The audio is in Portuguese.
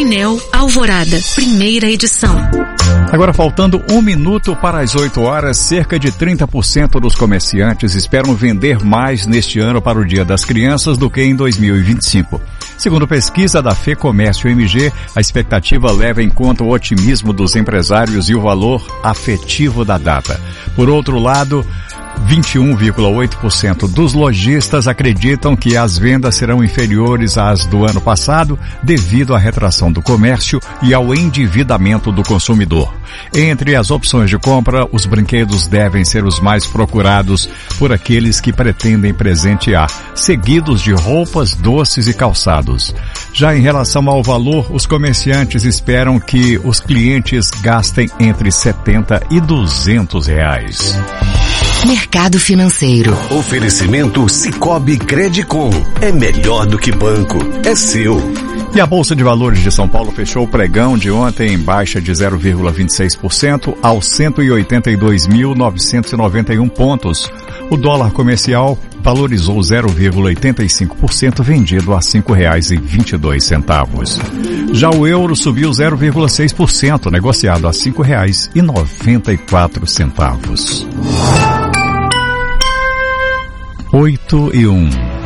Painel Alvorada, primeira edição. Agora, faltando 1 minuto para as 8 horas, cerca de 30% dos comerciantes esperam vender mais neste ano para o Dia das Crianças do que em 2025. Segundo pesquisa da FEComércio MG, a expectativa leva em conta o otimismo dos empresários e o valor afetivo da data. Por outro lado, 21,8% dos lojistas acreditam que as vendas serão inferiores às do ano passado devido à retração do comércio e ao endividamento do consumidor. Entre as opções de compra, os brinquedos devem ser os mais procurados por aqueles que pretendem presentear, seguidos de roupas, doces e calçados. Já em relação ao valor, os comerciantes esperam que os clientes gastem entre R$70 e R$200. Mercado financeiro. Oferecimento Sicoob Credicom. É melhor do que banco. É seu. E a Bolsa de Valores de São Paulo fechou o pregão de ontem em baixa de 0,26% aos 182.991 pontos. O dólar comercial valorizou 0,85%, vendido a R$ 5,22. Já o euro subiu 0,6%, negociado a R$ 5,94. 8 e 1.